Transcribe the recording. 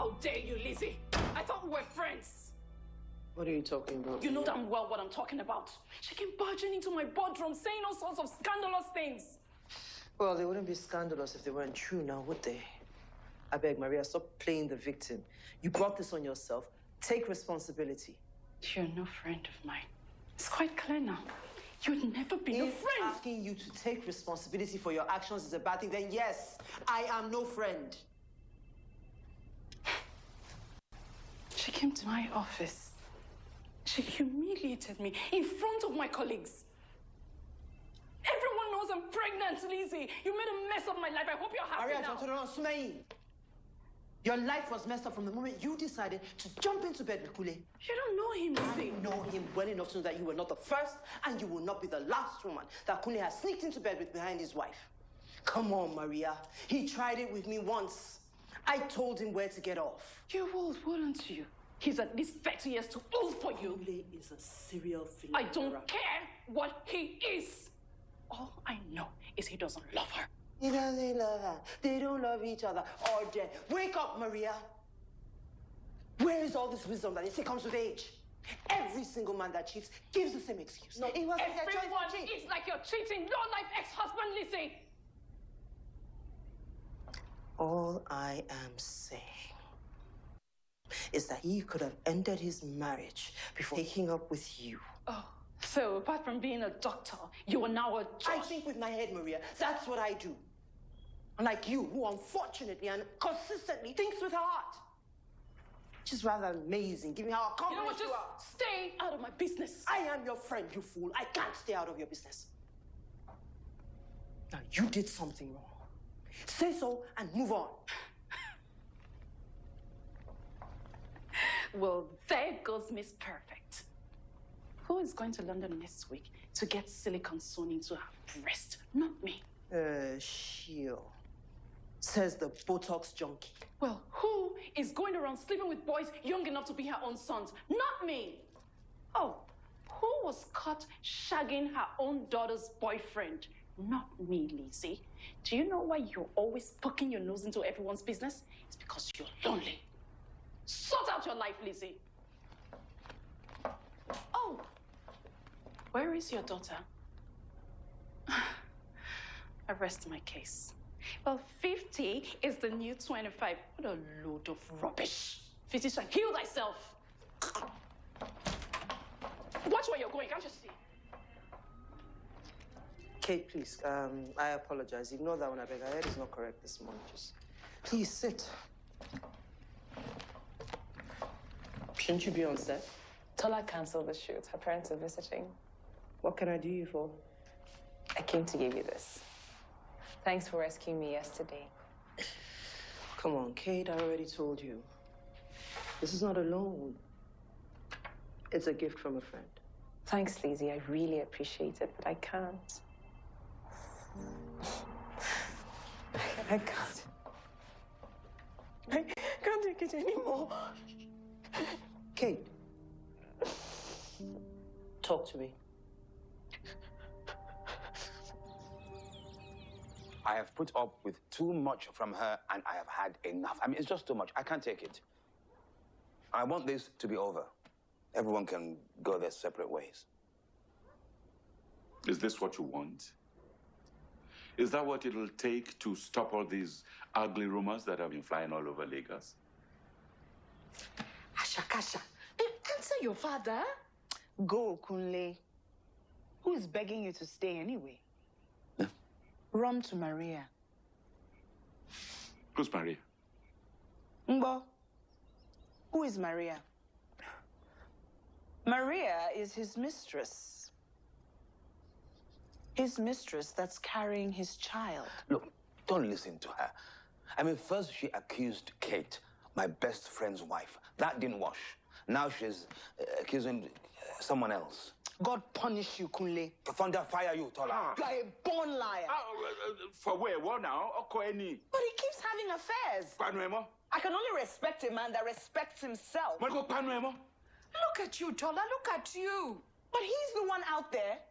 How dare you, Lizzie? I thought we were friends. What are you talking about? You know damn well what I'm talking about. She came barging into my boardroom saying all sorts of scandalous things. Well, they wouldn't be scandalous if they weren't true now, would they? I beg, Maria, stop playing the victim. You brought this on yourself. Take responsibility. You're no friend of mine. It's quite clear now. You'd never be no friend. Asking you to take responsibility for your actions is a bad thing, then yes, I am no friend. She came to my office. She humiliated me in front of my colleagues. Everyone knows I'm pregnant, Lizzie. You made a mess of my life. I hope you're happy now. Your life was messed up from the moment you decided to jump into bed with Kule. You don't know him, Lizzie. I know him well enough to know that you were not the first and you will not be the last woman that Kule has sneaked into bed with behind his wife. Come on, Maria. He tried it with me once. I told him where to get off. You would, wouldn't you? He's at least 30 years too old for you. Kule is a serial philanderer. I don't care what he is. All I know is he doesn't love her. He doesn't love her. They don't love each other. Or dead. Wake up, Maria. Where is all this wisdom that they say comes with age? Every single man that cheats gives the same excuse. No, it wasn't their choice everyone to cheat. is like you're cheating. You're like ex-husband, Lizzie. All I am saying is that he could have ended his marriage before taking up with you. Oh, so apart from being a doctor, you are now a judge. I think with my head, Maria. That's what I do. Unlike you, who unfortunately and consistently thinks with her heart. Which is rather amazing, given how accomplished you are. Stay out of my business. I am your friend, you fool. I can't stay out of your business. Now, you did something wrong. Say so and move on. Well, there goes Miss Perfect. Who is going to London next week to get silicone sewn into her breast? Not me. Sheil. Says the Botox junkie. Well, who is going around sleeping with boys young enough to be her own sons? Not me. Oh, who was caught shagging her own daughter's boyfriend? Not me, Lizzie. Do you know why you're always poking your nose into everyone's business? It's because you're lonely. Sort out your life, Lizzie. Oh, where is your daughter? I rest my case. Well, 50 is the new 25. What a load of rubbish. 50 shall heal thyself. Watch where you're going, can't you see? Kate, please, I apologize. Ignore that one, I beg. I heard it's not correct this morning. Just please sit. Shouldn't you be on set? Tola canceled the shoot. Her parents are visiting. What can I do you for? I came to give you this. Thanks for rescuing me yesterday. Come on, Kate, I already told you. This is not a loan. It's a gift from a friend. Thanks, Lizzie. I really appreciate it, but I can't. I can't. I can't take it anymore. Kate, talk to me. I have put up with too much from her, and I have had enough. I mean, it's just too much. I can't take it. I want this to be over. Everyone can go their separate ways. Is this what you want? Is that what it'll take to stop all these ugly rumors that have been flying all over Lagos? Ashakasha, answer your father. Go, Kunle. Who is begging you to stay anyway? Run to Maria. Who's Maria? Mbo. Who is Maria? Maria is his mistress. His mistress that's carrying his child. Look, don't listen to her. I mean, first she accused Kate, my best friend's wife. That didn't wash. Now she's accusing someone else. God punish you, Kunle. Thunder fire you, Tola. You are a born liar. For where? What now? Okoeni. But he keeps having affairs. Panuemo? I can only respect a man that respects himself. Marco Panuemo? Look at you, Tola. Look at you. But he's the one out there